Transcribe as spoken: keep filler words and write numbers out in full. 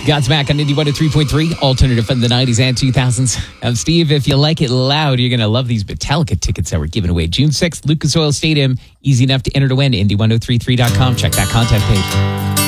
Godsmack on Indie one oh three point three, alternative from the nineties and two thousands. I'm Steve. If you like it loud, you're going to love these Metallica tickets that we're giving away. June sixth, Lucas Oil Stadium. Easy enough to enter to win. Indie ten thirty-three dot com. Check that content page.